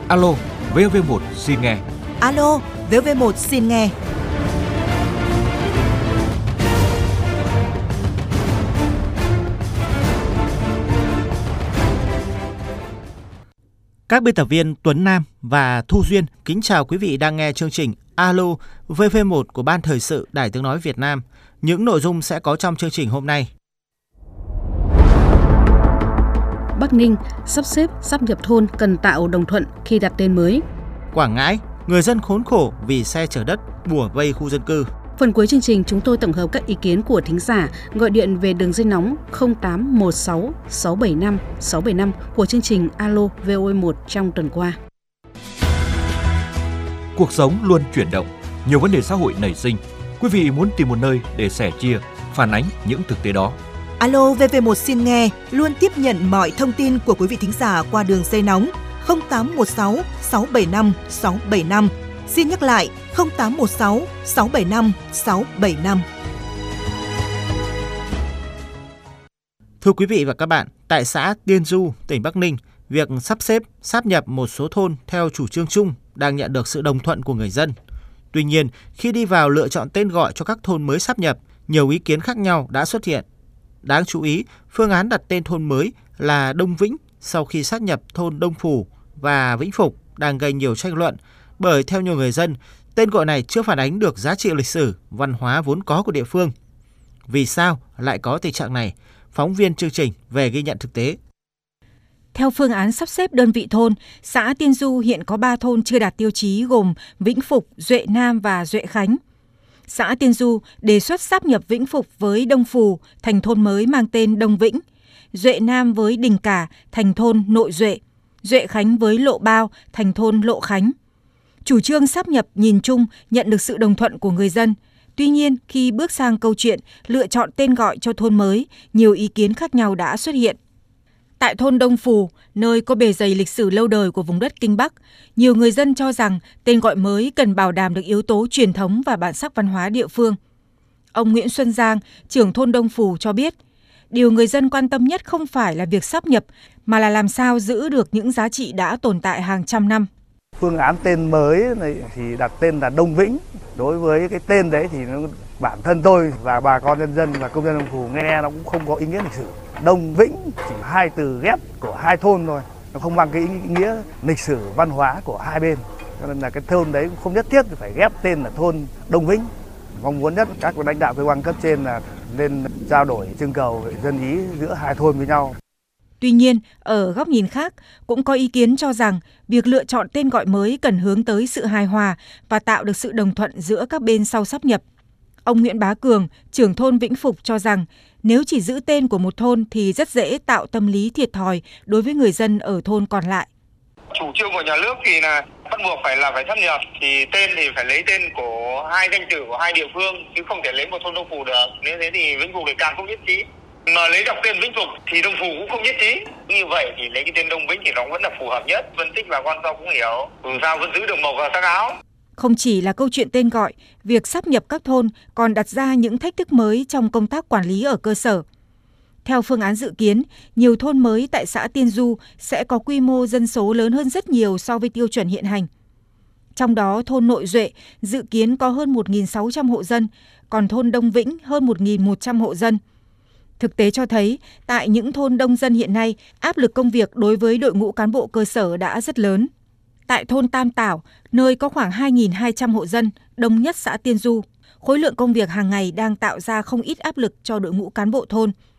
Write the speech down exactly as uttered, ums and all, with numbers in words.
Alo, vê o vê một xin nghe. Alo, vê o vê một xin nghe. Các biên tập viên Tuấn Nam và Thu Duyên kính chào quý vị đang nghe chương trình Alo vê vê một của Ban Thời sự Đài Tiếng nói Việt Nam. Những nội dung sẽ có trong chương trình hôm nay. Bắc Ninh sắp xếp sáp nhập thôn cần tạo đồng thuận khi đặt tên mới. Quảng Ngãi, người dân khốn khổ vì xe chở đất bủa vây khu dân cư. Phần cuối chương trình chúng tôi tổng hợp các ý kiến của thính giả gọi điện về đường dây nóng không tám một sáu sáu bảy năm sáu bảy năm của chương trình Alo vê o vê một trong tuần qua. Cuộc sống luôn chuyển động, nhiều vấn đề xã hội nảy sinh. Quý vị muốn tìm một nơi để sẻ chia, phản ánh những thực tế đó. Alo vê vê một xin nghe luôn tiếp nhận mọi thông tin của quý vị thính giả qua đường dây nóng không tám một sáu sáu bảy năm sáu bảy năm. Xin nhắc lại không tám một sáu sáu bảy năm sáu bảy năm. Thưa quý vị và các bạn, tại xã Tiên Du, tỉnh Bắc Ninh, việc sắp xếp, sáp nhập một số thôn theo chủ trương chung đang nhận được sự đồng thuận của người dân. Tuy nhiên, khi đi vào lựa chọn tên gọi cho các thôn mới sáp nhập, nhiều ý kiến khác nhau đã xuất hiện. Đáng chú ý, phương án đặt tên thôn mới là Đông Vĩnh sau khi sáp nhập thôn Đông Phù và Vĩnh Phục đang gây nhiều tranh luận, bởi theo nhiều người dân, tên gọi này chưa phản ánh được giá trị lịch sử, văn hóa vốn có của địa phương. Vì sao lại có tình trạng này? Phóng viên chương trình về ghi nhận thực tế. Theo phương án sắp xếp đơn vị thôn, xã Tiên Du hiện có ba thôn chưa đạt tiêu chí gồm Vĩnh Phục, Duệ Nam và Duệ Khánh. Xã Tiên Du đề xuất sáp nhập Vĩnh Phục với Đông Phù thành thôn mới mang tên Đông Vĩnh, Duệ Nam với Đình Cả thành thôn Nội Duệ, Duệ Khánh với Lộ Bao thành thôn Lộ Khánh. Chủ trương sáp nhập nhìn chung nhận được sự đồng thuận của người dân. Tuy nhiên, khi bước sang câu chuyện lựa chọn tên gọi cho thôn mới, nhiều ý kiến khác nhau đã xuất hiện. Tại thôn Đông Phù, nơi có bề dày lịch sử lâu đời của vùng đất Kinh Bắc, nhiều người dân cho rằng tên gọi mới cần bảo đảm được yếu tố truyền thống và bản sắc văn hóa địa phương. Ông Nguyễn Xuân Giang, trưởng thôn Đông Phù cho biết, điều người dân quan tâm nhất không phải là việc sáp nhập, mà là làm sao giữ được những giá trị đã tồn tại hàng trăm năm. Phương án tên mới này thì đặt tên là Đông Vĩnh. Đối với cái tên đấy thì nó, bản thân tôi và bà con nhân dân và công dân Đông Phù nghe nó cũng không có ý nghĩa lịch sử. Đông Vĩnh chỉ hai từ ghép của hai thôn thôi, nó không mang cái ý nghĩa lịch sử văn hóa của hai bên. Cho nên là cái thôn đấy cũng không nhất thiết phải ghép tên là thôn Đông Vĩnh. Mong muốn nhất các lãnh đạo cơ quan cấp trên là nên trao đổi trưng cầu dân ý giữa hai thôn với nhau. Tuy nhiên, ở góc nhìn khác, cũng có ý kiến cho rằng việc lựa chọn tên gọi mới cần hướng tới sự hài hòa và tạo được sự đồng thuận giữa các bên sau sáp nhập. Ông Nguyễn Bá Cường, trưởng thôn Vĩnh Phục cho rằng nếu chỉ giữ tên của một thôn thì rất dễ tạo tâm lý thiệt thòi đối với người dân ở thôn còn lại. Chủ trương của nhà nước thì là bắt buộc phải là phải sáp nhập, thì tên thì phải lấy tên của hai danh từ của hai địa phương chứ không thể lấy một thôn Đông Phù được. Nếu thế thì Vĩnh Phục thì càng không nhất trí. Mà lấy đọc tên Vĩnh Phục thì Đông Phù cũng không nhất trí. Như vậy thì lấy cái tên Đông Vĩnh thì nó vẫn là phù hợp nhất. Phân tích bà con sau cũng hiểu. Dù sao vẫn giữ được màu và sắc áo. Không chỉ là câu chuyện tên gọi, việc sáp nhập các thôn còn đặt ra những thách thức mới trong công tác quản lý ở cơ sở. Theo phương án dự kiến, nhiều thôn mới tại xã Tiên Du sẽ có quy mô dân số lớn hơn rất nhiều so với tiêu chuẩn hiện hành. Trong đó, thôn Nội Duệ dự kiến có hơn một nghìn sáu trăm hộ dân, còn thôn Đông Vĩnh hơn một nghìn một trăm hộ dân. Thực tế cho thấy, tại những thôn đông dân hiện nay, áp lực công việc đối với đội ngũ cán bộ cơ sở đã rất lớn. Tại thôn Tam Tảo, nơi có khoảng hai nghìn hai trăm hộ dân, đông nhất xã Tiên Du, khối lượng công việc hàng ngày đang tạo ra không ít áp lực cho đội ngũ cán bộ thôn.